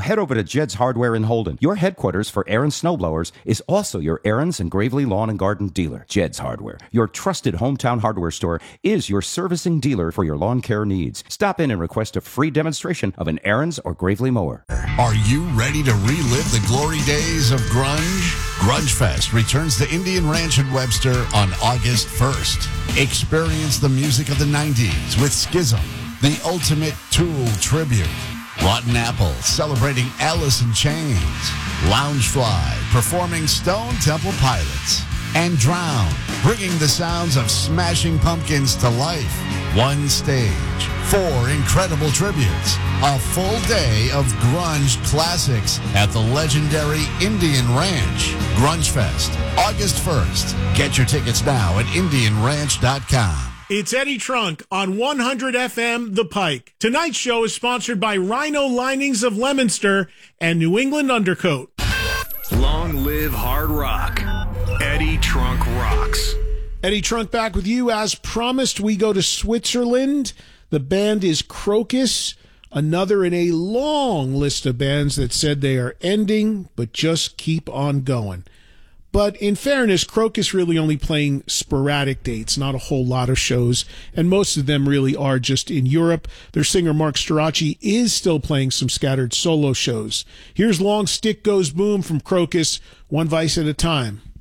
head over to Jed's Hardware in Holden. Your headquarters for Aaron's snowblowers is also your Aaron's and Gravely Lawn and Garden dealer. Jed's Hardware, your trusted hometown hardware store, is your servicing dealer for your lawn care needs. Stop in and request a free demonstration of an Aaron's or Gravely mower. Are you ready to relive the glory days of grunge? Grunge Fest returns to Indian Ranch in Webster on August 1st. Experience the music of the 90s with Schism, the ultimate Tool tribute. Rotten Apple celebrating Alice in Chains. Loungefly performing Stone Temple Pilots. And Drown bringing the sounds of Smashing Pumpkins to life. One stage, 4 incredible tributes. A full day of grunge classics at the legendary Indian Ranch. Grunge Fest, August 1st. Get your tickets now at IndianRanch.com. It's Eddie Trunk on 100 FM The Pike. Tonight's show is sponsored by Rhino Linings of Leominster and New England Undercoat. Long live hard rock. Eddie Trunk rocks. Eddie Trunk back with you. As promised, we go to Switzerland. The band is Crocus, another in a long list of bands that said they are ending, but just keep on going. But in fairness, Crocus really only playing sporadic dates, not a whole lot of shows, and most of them really are just in Europe. Their singer Mark Storace is still playing some scattered solo shows. Here's Long Stick Goes Boom from Crocus, One Vice at a Time.